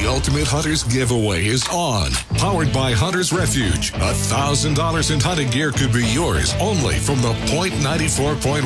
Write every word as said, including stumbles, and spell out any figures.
Ultimate Hunters giveaway is on. Powered by Hunters Refuge. one thousand dollars in hunting gear could be yours only from the Point ninety-four point one